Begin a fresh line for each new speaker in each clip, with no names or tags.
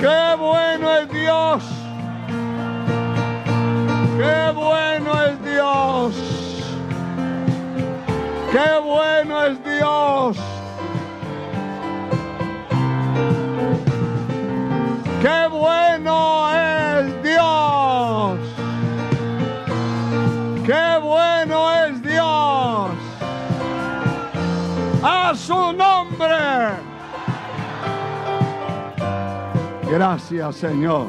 ¡Qué bueno es Dios! ¡Qué bueno es Dios! ¡Qué bueno es Dios! ¡Qué bueno es Dios! ¡Qué bueno es Dios! ¡A su nombre! Gracias, Señor.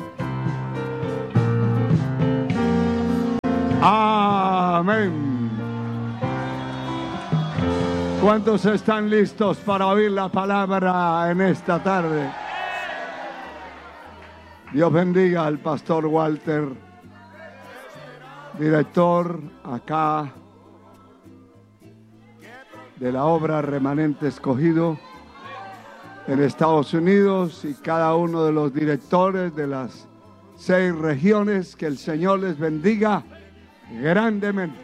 Amén. ¿Cuántos están listos para oír la palabra en esta tarde? Dios bendiga al pastor Walter, director acá de la obra Remanente Escogido en Estados Unidos, y cada uno de los directores de las 6 regiones. Que el Señor les bendiga grandemente.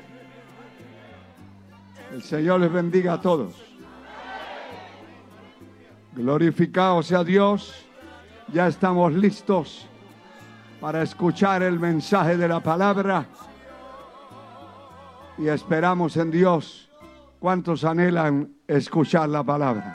El Señor les bendiga a todos. Glorificado sea Dios. Ya estamos listos para escuchar el mensaje de la palabra y esperamos en Dios. ¿Cuántos anhelan escuchar la palabra?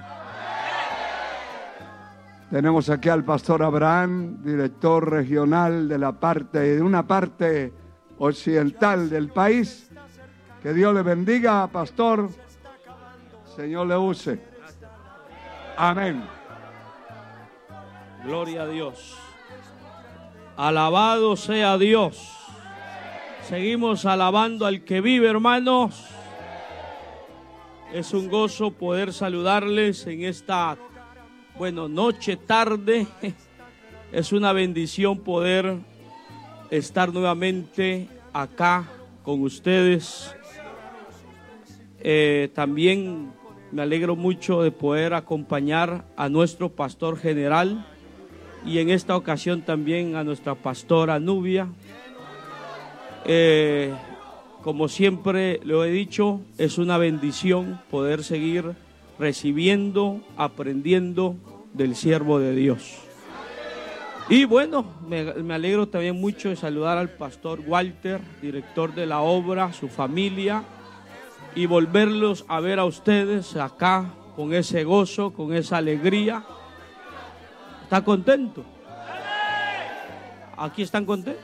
Tenemos aquí al pastor Abraham, director regional de una parte occidental del país. Que Dios le bendiga, pastor. Señor le use. Amén.
Gloria a Dios. Alabado sea Dios. Seguimos alabando al que vive, hermanos. Es un gozo poder saludarles en esta, noche, tarde. Es una bendición poder estar nuevamente acá con ustedes. También me alegro mucho de poder acompañar a nuestro pastor general y en esta ocasión también a nuestra pastora Nubia. Como siempre lo he dicho, es una bendición poder seguir recibiendo, aprendiendo del siervo de Dios. Y me alegro también mucho de saludar al pastor Walter, director de la obra, su familia, y volverlos a ver a ustedes acá con ese gozo, con esa alegría. ¿Está contento? ¿Aquí están contentos?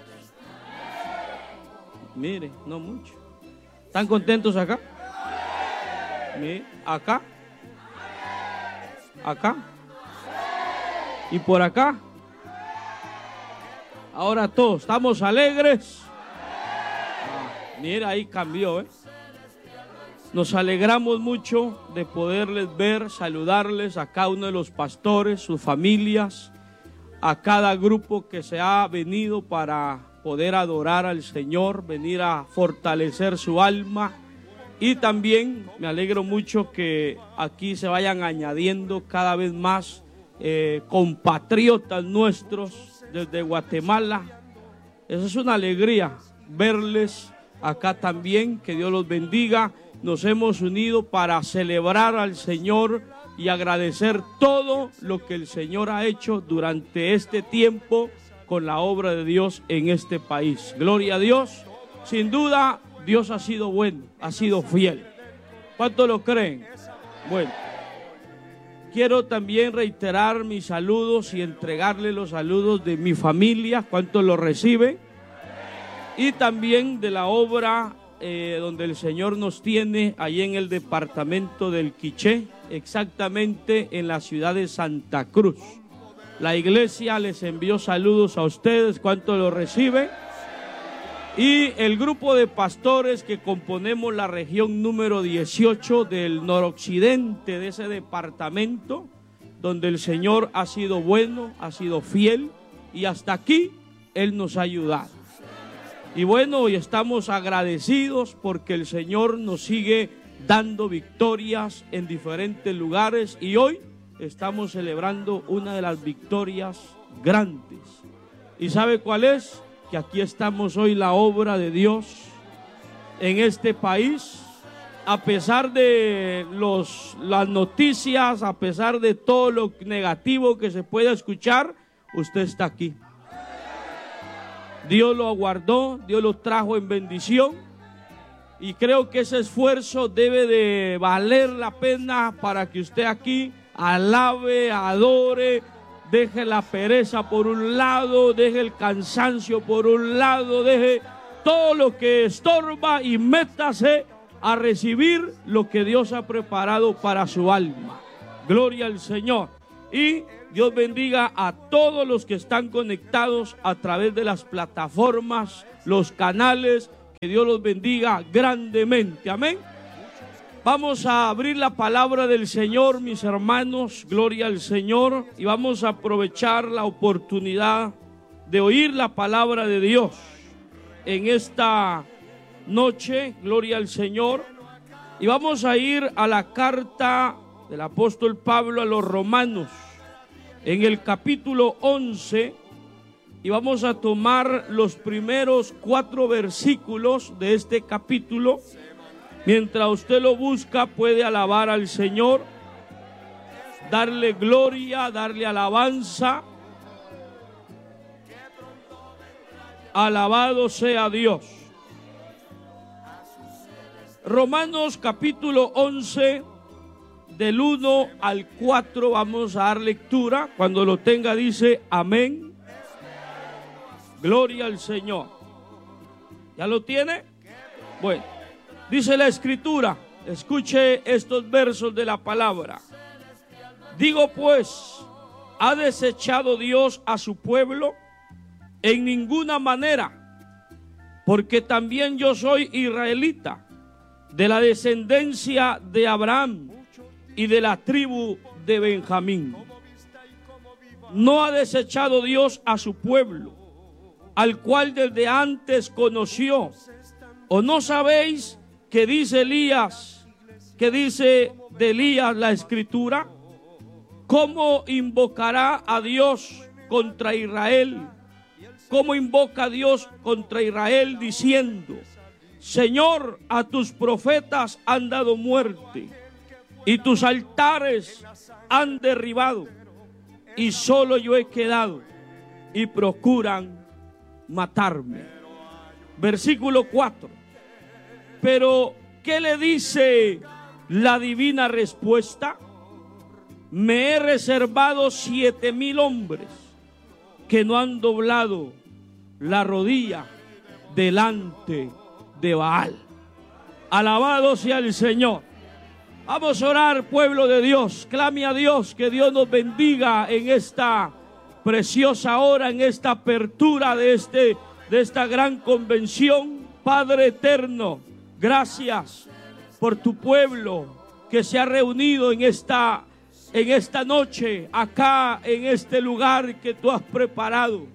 Mire, no mucho. ¿Están contentos acá? Mire, acá. Acá. Y por acá. Ahora todos, ¿estamos alegres? Mira, ahí cambió, Nos alegramos mucho de poderles ver, saludarles a cada uno de los pastores, sus familias, a cada grupo que se ha venido para poder adorar al Señor, venir a fortalecer su alma. Y también me alegro mucho que aquí se vayan añadiendo cada vez más compatriotas nuestros desde Guatemala. Eso es una alegría verles acá también. Que Dios los bendiga. Nos hemos unido para celebrar al Señor y agradecer todo lo que el Señor ha hecho durante este tiempo con la obra de Dios en este país. Gloria a Dios. Sin duda, Dios ha sido bueno, ha sido fiel. ¿Cuántos lo creen? Bueno, quiero también reiterar mis saludos y entregarle los saludos de mi familia. ¿Cuántos lo reciben? Y también de la obra donde el Señor nos tiene, ahí en el departamento del Quiché, exactamente en la ciudad de Santa Cruz. La iglesia les envió saludos a ustedes. ¿Cuántos lo reciben? Y el grupo de pastores que componemos la región número 18 del noroccidente de ese departamento, donde el Señor ha sido bueno, ha sido fiel, y hasta aquí Él nos ha ayudado. Y hoy estamos agradecidos porque el Señor nos sigue dando victorias en diferentes lugares, y hoy estamos celebrando una de las victorias grandes. ¿Y sabe cuál es? Que aquí estamos hoy, la obra de Dios en este país, a pesar de las noticias, a pesar de todo lo negativo que se pueda escuchar. usted está aquí. Dios lo aguardó, Dios lo trajo en bendición, y creo que ese esfuerzo debe de valer la pena para que usted aquí alabe, adore, deje la pereza por un lado, deje el cansancio por un lado, deje todo lo que estorba y métase a recibir lo que Dios ha preparado para su alma. Gloria al Señor. Y Dios bendiga a todos los que están conectados a través de las plataformas, los canales. Que Dios los bendiga grandemente. Amén. Vamos a abrir la palabra del Señor, mis hermanos. Gloria al Señor. Y vamos a aprovechar la oportunidad de oír la palabra de Dios en esta noche. Gloria al Señor. Y vamos a ir a la carta del apóstol Pablo a los Romanos, en el capítulo 11, y vamos a tomar los primeros 4 versículos de este capítulo. Mientras usted lo busca, puede alabar al Señor, darle gloria, darle alabanza. Alabado sea Dios. Romanos capítulo 11, del 1 al 4, vamos a dar lectura. Cuando lo tenga dice amén. Gloria al Señor. ¿Ya lo tiene? Bueno, dice la Escritura, escuche estos versos de la palabra. Digo pues, ¿ha desechado Dios a su pueblo? En ninguna manera, porque también yo soy israelita, de la descendencia de Abraham y de la tribu de Benjamín. No ha desechado Dios a su pueblo, al cual desde antes conoció. ¿O no sabéis que dice Elías, que dice de Elías la Escritura? ¿Cómo invocará a Dios contra Israel? ¿Cómo invoca a Dios contra Israel diciendo: Señor, a tus profetas han dado muerte, y tus altares han derribado, y solo yo he quedado, y procuran matarme? Versículo 4. Pero, ¿qué le dice la divina respuesta? Me he reservado 7,000 hombres que no han doblado la rodilla delante de Baal. Alabado sea el Señor. Vamos a orar, pueblo de Dios. Clame a Dios, que Dios nos bendiga en esta preciosa hora, en esta apertura de esta gran convención. Padre eterno, gracias por tu pueblo que se ha reunido en esta noche, acá en este lugar que tú has preparado.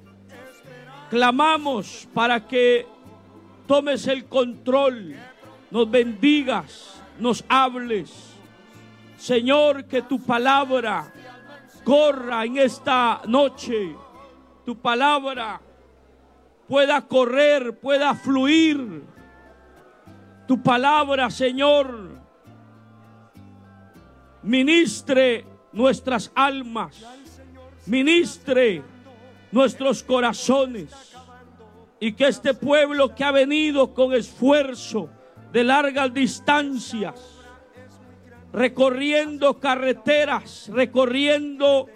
Clamamos para que tomes el control, nos bendigas, nos hables. Señor, que tu palabra corra en esta noche, tu palabra pueda correr, pueda fluir. Tu palabra, Señor, ministre nuestras almas, ministre nuestros corazones, y que este pueblo que ha venido con esfuerzo de largas distancias, recorriendo carreteras, recorriendo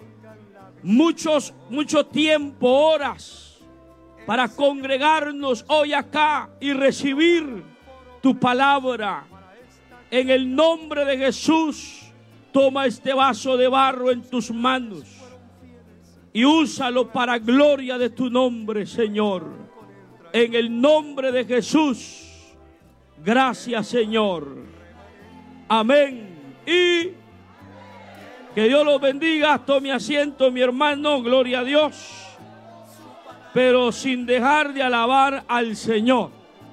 mucho tiempo, horas, para congregarnos hoy acá y recibir tu palabra, en el nombre de Jesús, toma este vaso de barro en tus manos y úsalo para gloria de tu nombre, Señor. En el nombre de Jesús. Gracias, Señor. Amén. Y que Dios los bendiga. Tome asiento, mi hermano. Gloria a Dios. Pero sin dejar de alabar al Señor.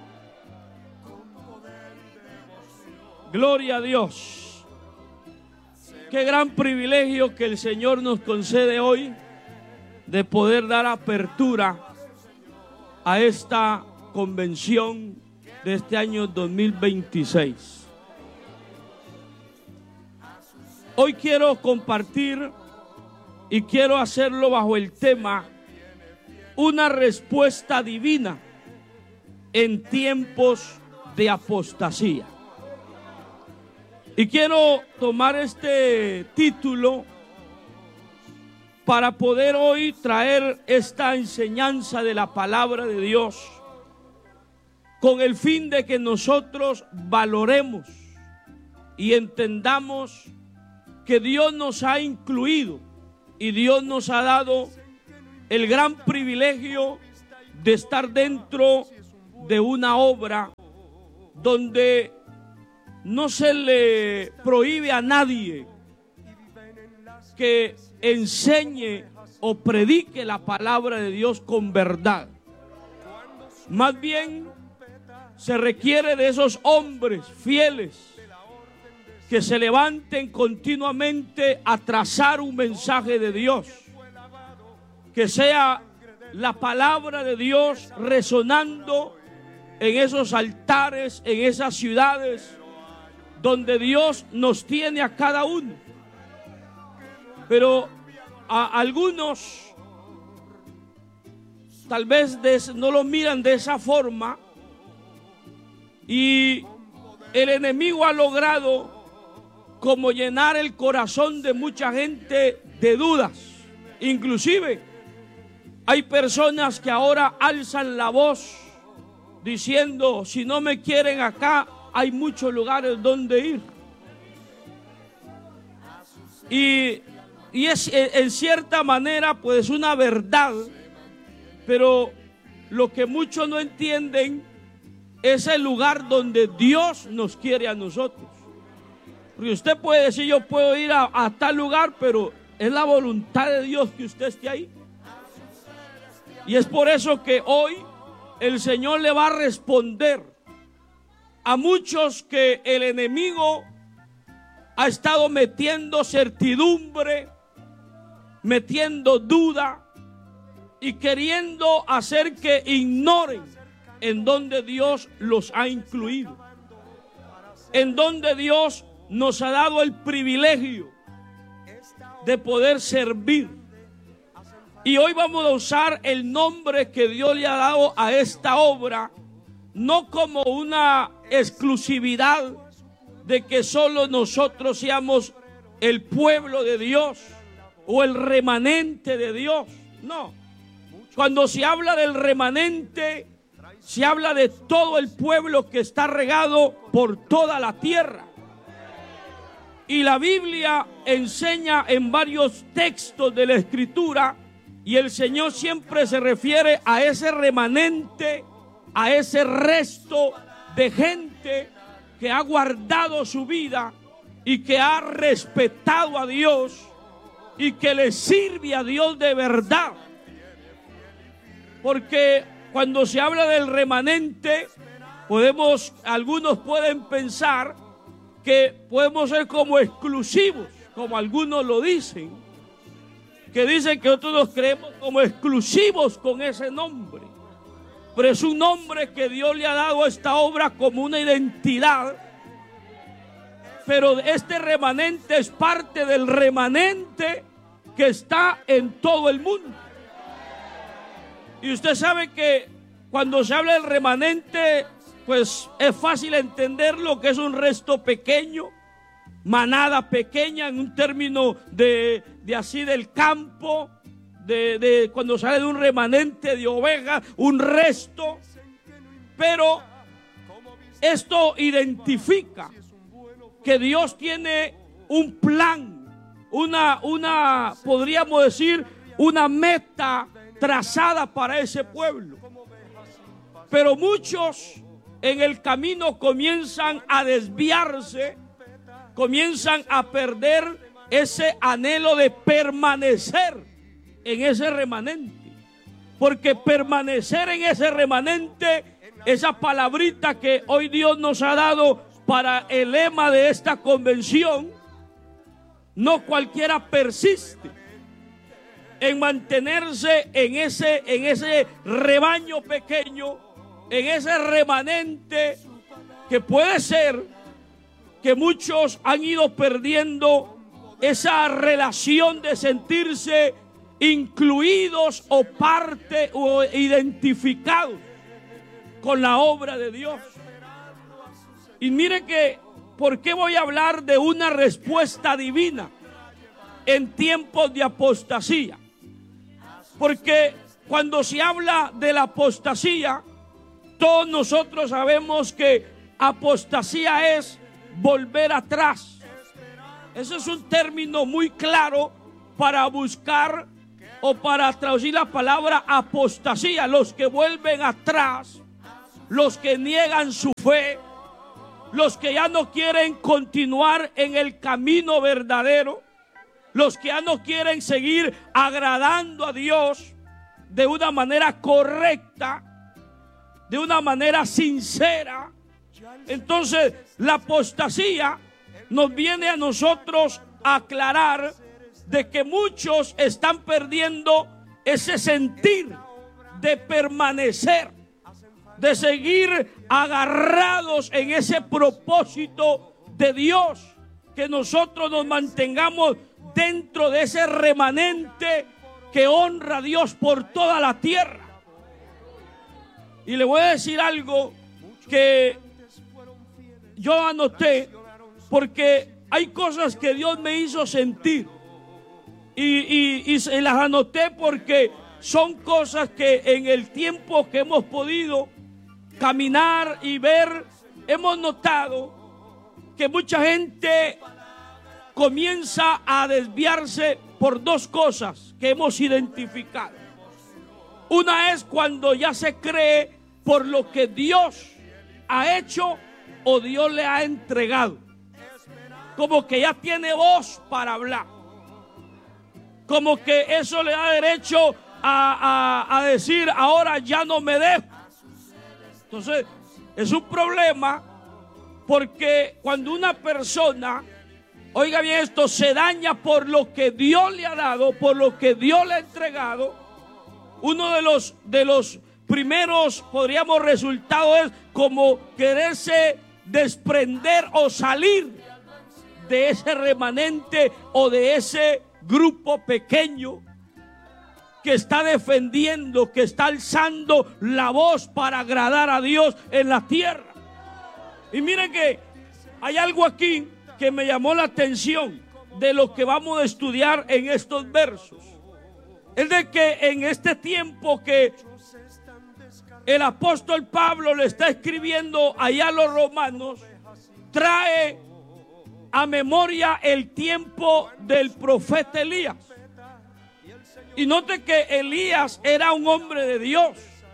Gloria a Dios. Qué gran privilegio que el Señor nos concede hoy de poder dar apertura a esta convención de este año 2026. Hoy quiero compartir y quiero hacerlo bajo el tema una respuesta divina en tiempos de apostasía. Y quiero tomar este título para poder hoy traer esta enseñanza de la palabra de Dios con el fin de que nosotros valoremos y entendamos que Dios nos ha incluido y Dios nos ha dado el gran privilegio de estar dentro de una obra donde no se le prohíbe a nadie que enseñe o predique la palabra de Dios con verdad. Más bien se requiere de esos hombres fieles que se levanten continuamente a trazar un mensaje de Dios, que sea la palabra de Dios resonando en esos altares, en esas ciudades donde Dios nos tiene a cada uno. Pero a algunos tal vez no lo miran de esa forma, y el enemigo ha logrado como llenar el corazón de mucha gente de dudas. Inclusive hay personas que ahora alzan la voz diciendo: si no me quieren acá, hay muchos lugares donde ir. Y es en cierta manera pues una verdad, pero lo que muchos no entienden es el lugar donde Dios nos quiere a nosotros. Porque usted puede decir: yo puedo ir a tal lugar, pero es la voluntad de Dios que usted esté ahí. Y es por eso que hoy el Señor le va a responder a muchos que el enemigo ha estado metiendo certidumbre, metiendo duda y queriendo hacer que ignoren en donde Dios los ha incluido, en donde Dios nos ha dado el privilegio de poder servir. Y hoy vamos a usar el nombre que Dios le ha dado a esta obra, no como una exclusividad de que solo nosotros seamos el pueblo de Dios o el remanente de Dios. No. Cuando se habla del remanente, se habla de todo el pueblo que está regado por toda la tierra. Y la Biblia enseña en varios textos de la Escritura, y el Señor siempre se refiere a ese remanente, a ese resto de gente que ha guardado su vida y que ha respetado a Dios y que le sirve a Dios de verdad. Porque cuando se habla del remanente, algunos pueden pensar que podemos ser como exclusivos, como algunos lo dicen, que dicen que nosotros nos creemos como exclusivos con ese nombre. Pero es un nombre que Dios le ha dado a esta obra como una identidad. Pero este remanente es parte del remanente que está en todo el mundo. Y usted sabe que cuando se habla del remanente, pues es fácil entender lo que es un resto pequeño, manada pequeña, en un término de así del campo, de cuando sale de un remanente de ovejas, un resto. Pero esto identifica que Dios tiene un plan, podríamos decir, una meta trazada para ese pueblo. Pero muchos en el camino comienzan a desviarse, comienzan a perder ese anhelo de permanecer en ese remanente. Porque permanecer en ese remanente, esa palabrita que hoy Dios nos ha dado para el lema de esta convención, no cualquiera persiste en mantenerse en ese rebaño pequeño, en ese remanente que puede ser que muchos han ido perdiendo esa relación de sentirse incluidos o parte o identificados con la obra de Dios. Y mire que, ¿por qué voy a hablar de una respuesta divina en tiempos de apostasía? Porque cuando se habla de la apostasía, todos nosotros sabemos que apostasía es volver atrás. Ese es un término muy claro para buscar o para traducir la palabra apostasía. Los que vuelven atrás, los que niegan su fe, los que ya no quieren continuar en el camino verdadero, los que ya no quieren seguir agradando a Dios de una manera correcta, de una manera sincera. Entonces la apostasía nos viene a nosotros a aclarar de que muchos están perdiendo ese sentir de permanecer, de seguir agarrados en ese propósito de Dios, que nosotros nos mantengamos dentro de ese remanente que honra a Dios por toda la tierra. Y le voy a decir algo que yo anoté, porque hay cosas que Dios me hizo sentir y las anoté porque son cosas que en el tiempo que hemos podido caminar y ver, hemos notado que mucha gente comienza a desviarse por dos cosas que hemos identificado. Una es cuando ya se cree por lo que Dios ha hecho o Dios le ha entregado, como que ya tiene voz para hablar, como que eso le da derecho a decir ahora ya no me dejo. Entonces es un problema, porque cuando una persona, oiga bien esto, se daña por lo que Dios le ha dado, por lo que Dios le ha entregado, uno de los primeros, podríamos, resultados es como quererse desprender o salir de ese remanente o de ese grupo pequeño que está defendiendo, que está alzando la voz para agradar a Dios en la tierra. Y miren que hay algo aquí que me llamó la atención de lo que vamos a estudiar en estos versos. Es de que en este tiempo que el apóstol Pablo le está escribiendo allá a los romanos, trae a memoria el tiempo del profeta Elías. Y note que Elías era un hombre de Dios.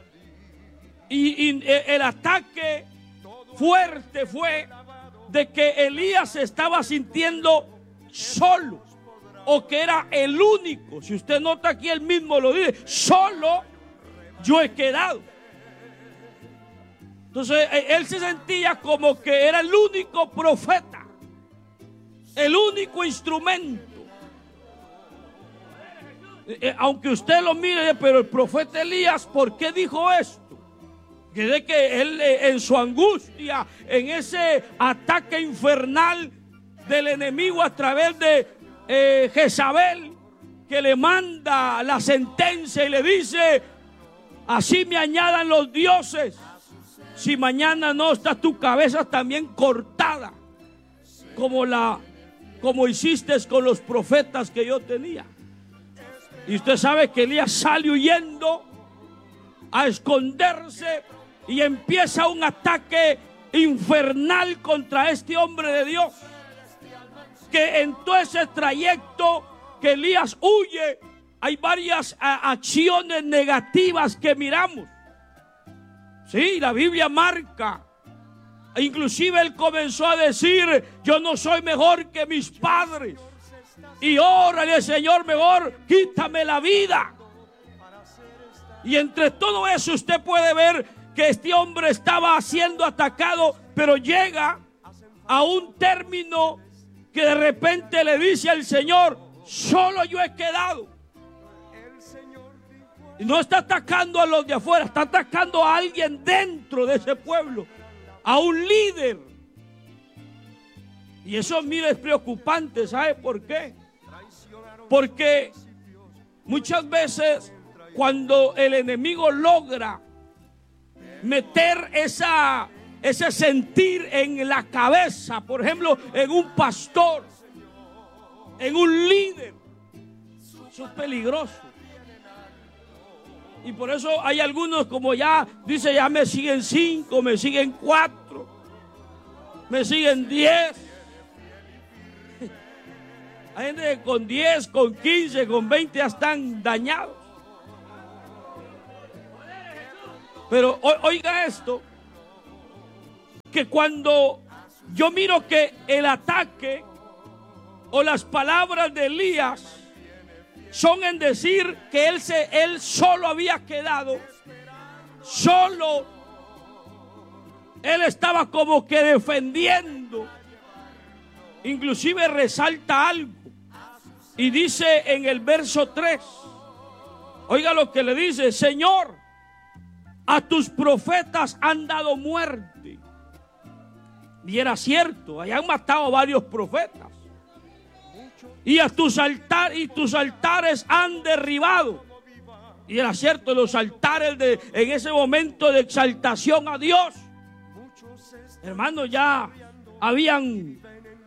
Y el ataque fuerte fue de que Elías se estaba sintiendo solo, o que era el único. Si usted nota aquí, él mismo lo dice: solo yo he quedado. Entonces él se sentía como que era el único profeta, el único instrumento. Aunque usted lo mire, pero el profeta Elías, ¿por qué dijo esto? Que de que él en su angustia, en ese ataque infernal del enemigo a través de Jezabel, que le manda la sentencia y le dice: así me añadan los dioses, si mañana no está tu cabeza también cortada, como hiciste con los profetas que yo tenía. Y usted sabe que Elías sale huyendo a esconderse y empieza un ataque infernal contra este hombre de Dios, que en todo ese trayecto que Elías huye hay varias acciones negativas que miramos. Sí, la Biblia marca. Inclusive él comenzó a decir: yo no soy mejor que mis padres, y órale, Señor, mejor quítame la vida. Y entre todo eso usted puede ver que este hombre estaba siendo atacado, pero llega a un término que de repente le dice al Señor: solo yo he quedado. Y no está atacando a los de afuera, está atacando a alguien dentro de ese pueblo, a un líder. Y eso, mire, es preocupante. ¿Sabe por qué? Porque muchas veces cuando el enemigo logra meter ese sentir en la cabeza, por ejemplo, en un pastor, en un líder, eso es peligroso. Y por eso hay algunos, como ya dice, ya me siguen 5, me siguen 4, me siguen 10. Hay gente que con 10, con 15, con 20 ya están dañados. Pero oiga esto, que cuando yo miro que el ataque o las palabras de Elías son en decir que él solo había quedado, solo, él estaba como que defendiendo, inclusive resalta algo y dice en el verso 3, oiga lo que le dice: Señor, a tus profetas han dado muerte. Y era cierto, allá han matado a varios profetas. Y a tus altares han derribado. Y era cierto, los altares en ese momento de exaltación a Dios, hermanos, ya habían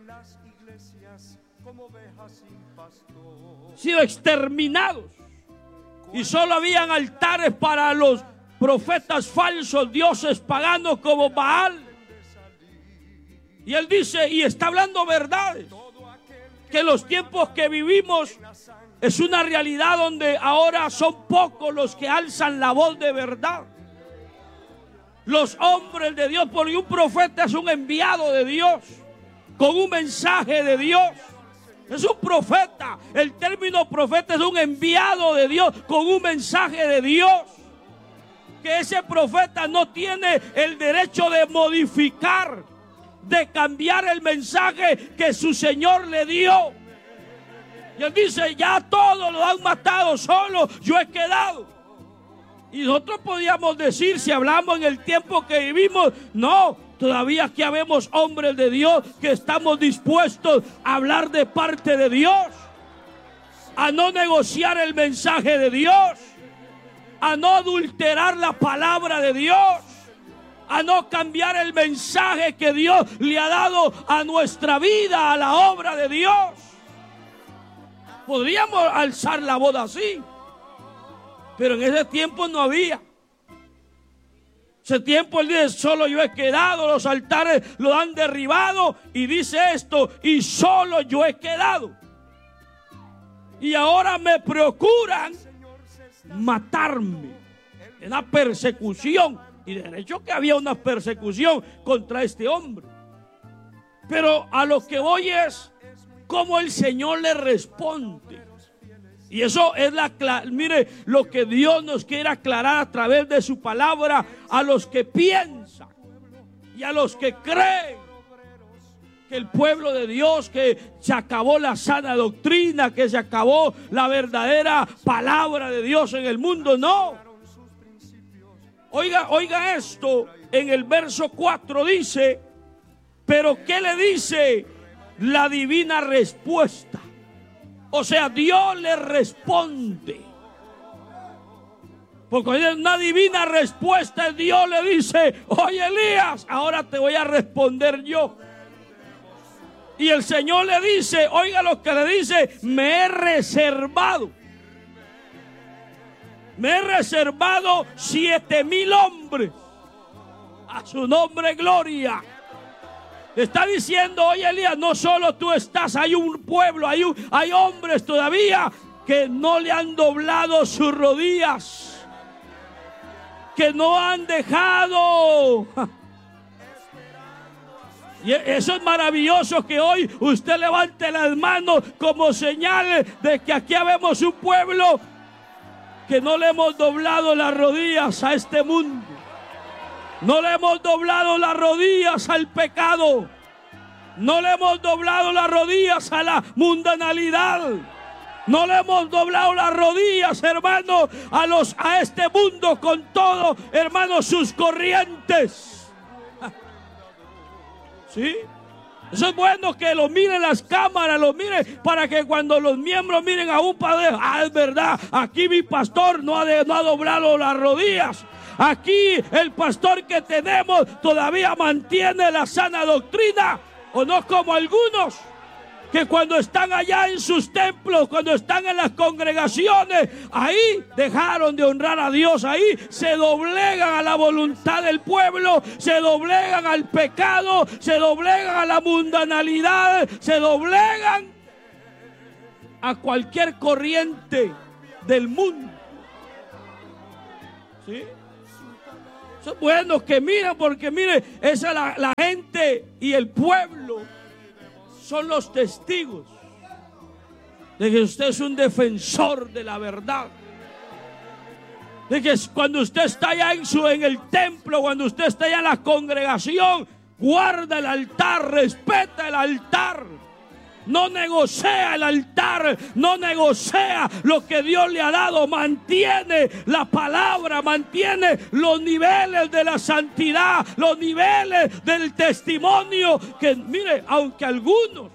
sido exterminados. Y solo habían altares para los profetas falsos, dioses paganos como Baal. Y él dice, y está hablando verdades, que los tiempos que vivimos es una realidad donde ahora son pocos los que alzan la voz de verdad. Los hombres de Dios, porque un profeta es un enviado de Dios, con un mensaje de Dios. Es un profeta. El término profeta es un enviado de Dios, con un mensaje de Dios. Que ese profeta no tiene el derecho de modificar, de cambiar el mensaje que su Señor le dio. Y él dice, ya todos lo han matado, solo yo he quedado. Y nosotros podíamos decir, si hablamos en el tiempo que vivimos, no, todavía aquí habemos hombres de Dios que estamos dispuestos a hablar de parte de Dios, a no negociar el mensaje de Dios, a no adulterar la palabra de Dios, a no cambiar el mensaje que Dios le ha dado a nuestra vida, a la obra de Dios. Podríamos alzar la voz así, pero en ese tiempo no había. Ese tiempo él dice, solo yo he quedado, los altares lo han derribado, y dice esto, y solo yo he quedado. Y ahora me procuran matarme. Una persecución, y de hecho que había una persecución contra este hombre. Pero a lo que voy es cómo el Señor le responde. Y eso es mire lo que Dios nos quiere aclarar a través de su palabra a los que piensan y a los que creen que el pueblo de Dios, que se acabó la sana doctrina, que se acabó la verdadera palabra de Dios en el mundo. No. Oiga esto, en el verso 4 dice, pero ¿qué le dice la divina respuesta? O sea, Dios le responde. Porque una divina respuesta, Dios le dice, oye Elías, ahora te voy a responder yo. Y el Señor le dice, oiga lo que le dice, me he reservado 7,000 hombres. A su nombre gloria. Le está diciendo, oye Elías, no solo tú estás, hay un pueblo, hay hombres todavía que no le han doblado sus rodillas, que no han dejado. Y eso es maravilloso, que hoy usted levante las manos como señal de que aquí habemos un pueblo que no le hemos doblado las rodillas a este mundo. No le hemos doblado las rodillas al pecado. No le hemos doblado las rodillas a la mundanalidad. No le hemos doblado las rodillas, hermanos, a este mundo con todo, hermanos, sus corrientes. ¿Sí? Eso es bueno que lo miren las cámaras, lo miren para que cuando los miembros miren a un padre, es verdad, aquí mi pastor no ha doblado las rodillas. Aquí el pastor que tenemos todavía mantiene la sana doctrina, o no como algunos que cuando están allá en sus templos, cuando están en las congregaciones, ahí dejaron de honrar a Dios, ahí se doblegan a la voluntad del pueblo, se doblegan al pecado, se doblegan a la mundanalidad, se doblegan a cualquier corriente del mundo. ¿Sí? Eso es bueno que miren, porque miren, esa la gente y el pueblo son los testigos de que usted es un defensor de la verdad, de que cuando usted está allá en el templo, cuando usted está allá en la congregación, guarda el altar, respeta el altar, no negocia el altar, no negocia lo que Dios le ha dado, mantiene la palabra, mantiene los niveles de la santidad, los niveles del testimonio, que mire, aunque algunos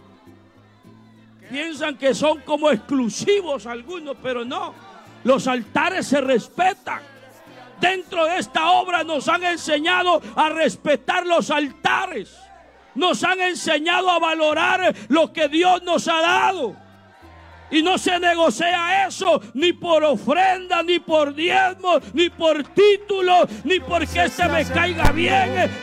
piensan que son como exclusivos algunos, pero no, los altares se respetan. Dentro de esta obra nos han enseñado a respetar los altares. Nos han enseñado a valorar lo que Dios nos ha dado. Y no se negocia eso, ni por ofrenda, ni por diezmos, ni por títulos, ni porque me caiga bien.